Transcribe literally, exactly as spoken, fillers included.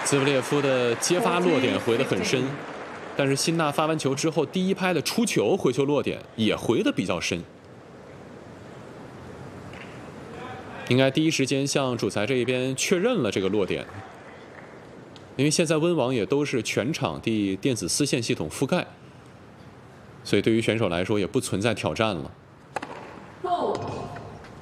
兹维列夫的接发落点回得很深，但是辛纳发完球之后，第一拍的出球回球落点也回得比较深。应该第一时间向主裁这一边确认了这个落点，因为现在温网也都是全场地电子丝线系统覆盖，所以对于选手来说也不存在挑战了。